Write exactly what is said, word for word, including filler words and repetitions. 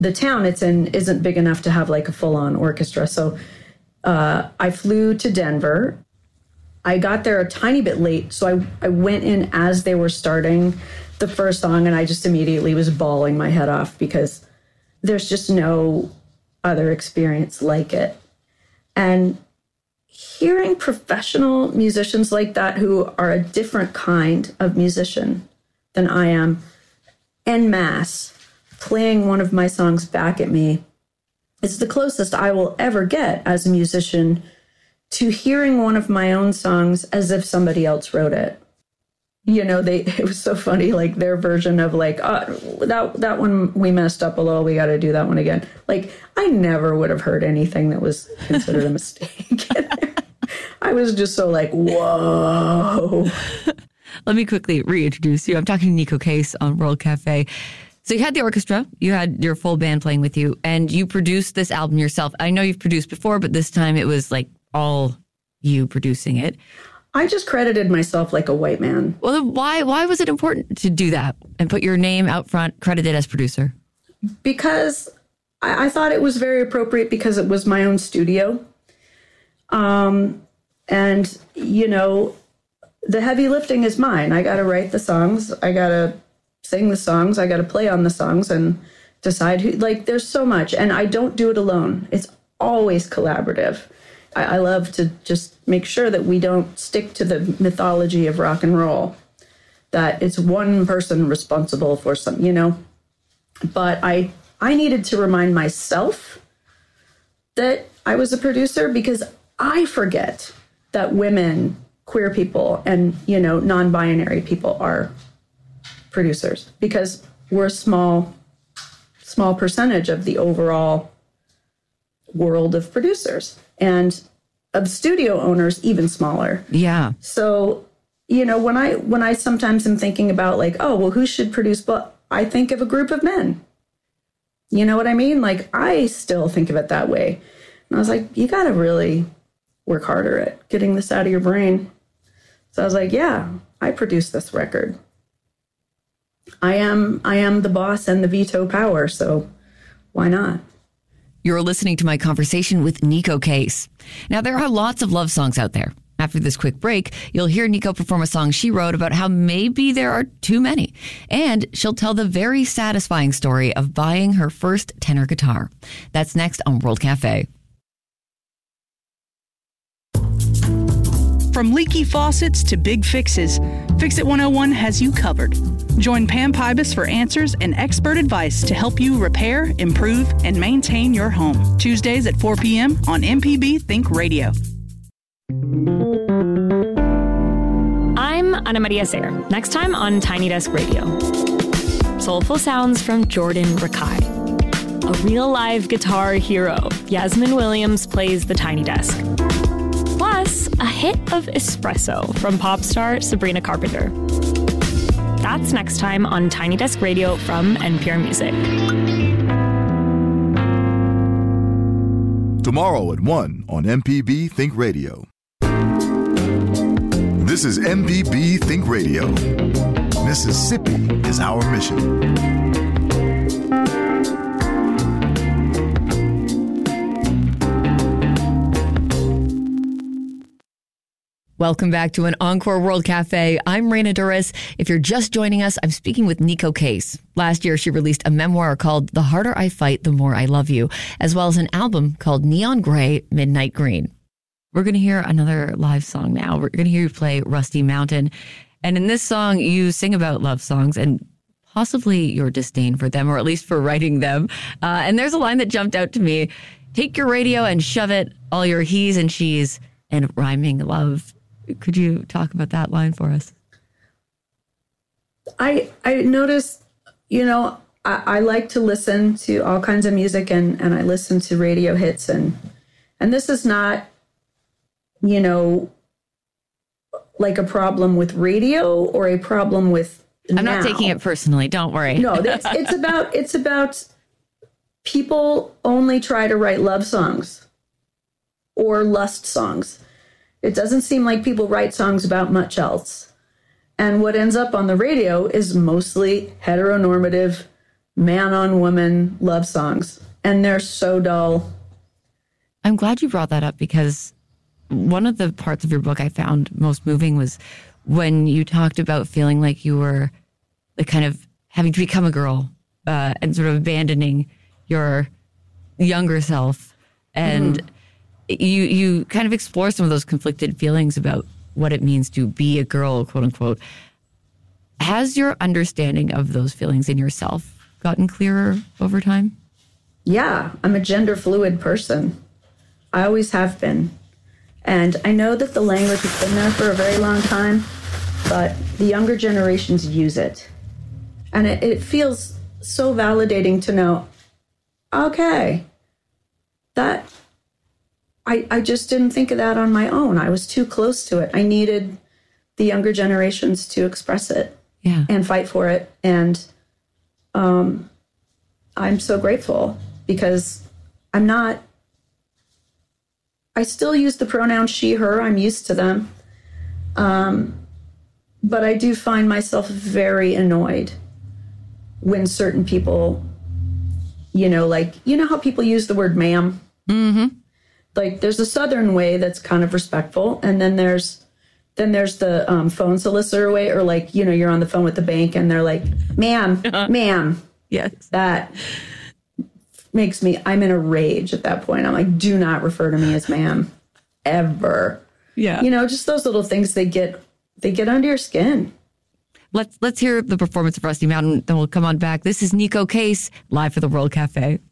the town it's in isn't big enough to have like a full-on orchestra. So uh, I flew to Denver. I got there a tiny bit late, so I, I went in as they were starting the first song, and I just immediately was bawling my head off because there's just no other experience like it. And hearing professional musicians like that who are a different kind of musician than I am, en masse, playing one of my songs back at me, is the closest I will ever get as a musician to hearing one of my own songs as if somebody else wrote it. You know, they it was so funny, like their version of like, oh, that that one we messed up a little, we got to do that one again. Like, I never would have heard anything that was considered a mistake. I was just so like, whoa. Let me quickly reintroduce you. I'm talking to Nico Case on World Cafe. So you had the orchestra, you had your full band playing with you, and you produced this album yourself. I know you've produced before, but this time it was like all you producing it. I just credited myself like a white man. Well, then why why was it important to do that and put your name out front, credited as producer? Because I, I thought it was very appropriate because it was my own studio. Um, and, you know, the heavy lifting is mine. I got to write the songs. I got to sing the songs. I got to play on the songs and decide who, like, there's so much. And I don't do it alone. It's always collaborative. I, I love to just make sure that we don't stick to the mythology of rock and roll, that it's one person responsible for some, you know. But I, I needed to remind myself that I was a producer because I forget that women, queer people, and, you know, non-binary people are producers because we're a small, small percentage of the overall world of producers, and of studio owners even smaller. Yeah. So, you know, when I when I sometimes am thinking about like, oh, well, who should produce? But I think of a group of men. You know what I mean? Like, I still think of it that way. And I was like, you got to really work harder at getting this out of your brain. So I was like, yeah, I produced this record. I am I am the boss and the veto power, so why not? You're listening to my conversation with Nico Case. Now, there are lots of love songs out there. After this quick break, you'll hear Nico perform a song she wrote about how maybe there are too many. And she'll tell the very satisfying story of buying her first tenor guitar. That's next on World Cafe. From leaky faucets to big fixes, Fix It one oh one has you covered. Join Pam Pybus for answers and expert advice to help you repair, improve, and maintain your home. Tuesdays at four p.m. on M P B Think Radio. I'm Ana Maria Sayre. Next time on Tiny Desk Radio. Soulful sounds from Jordan Rakai. A real live guitar hero, Yasmin Williams plays the Tiny Desk. Plus, a hit of espresso from pop star Sabrina Carpenter. That's next time on Tiny Desk Radio from N P R Music. Tomorrow at one on M P B Think Radio. This is M P B Think Radio. Mississippi is our mission. Welcome back to an Encore World Cafe. I'm Raina Douris. If you're just joining us, I'm speaking with Nico Case. Last year, she released a memoir called The Harder I Fight, The More I Love You, as well as an album called Neon Gray, Midnight Green. We're going to hear another live song now. We're going to hear you play Rusty Mountain. And in this song, you sing about love songs and possibly your disdain for them, or at least for writing them. Uh, and there's a line that jumped out to me. Take your radio and shove it, all your he's and she's, and rhyming love. Could you talk about that line for us? I I noticed, you know, I, I like to listen to all kinds of music, and, and I listen to radio hits, and and this is not, you know, like a problem with radio or a problem with I'm now. not taking it personally. Don't worry. No, it's, it's about it's about people only try to write love songs or lust songs. It doesn't seem like people write songs about much else. And what ends up on the radio is mostly heteronormative man on woman love songs. And they're so dull. I'm glad you brought that up, because one of the parts of your book I found most moving was when you talked about feeling like you were like kind of having to become a girl uh, and sort of abandoning your younger self. And mm. you you kind of explore some of those conflicted feelings about what it means to be a girl, quote unquote. Has your understanding of those feelings in yourself gotten clearer over time? Yeah, I'm a gender fluid person. I always have been. And I know that the language has been there for a very long time, but the younger generations use it. And it, it feels so validating to know, okay, that, I, I just didn't think of that on my own. I was too close to it. I needed the younger generations to express it yeah. and fight for it. And um, I'm so grateful, because I'm not, I still use the pronouns she, her. I'm used to them. Um, but I do find myself very annoyed when certain people, you know, like, you know how people use the word ma'am? Mm-hmm. Like, there's a Southern way that's kind of respectful. And then there's, then there's the um, phone solicitor way, or like, you know, you're on the phone with the bank and they're like, ma'am, ma'am. Yes. That makes me, I'm in a rage at that point. I'm like, do not refer to me as ma'am, ever. Yeah. You know, just those little things, they get, they get under your skin. Let's let's hear the performance of Rusty Mountain, then we'll come on back. This is Neko Case, live for the World Cafe.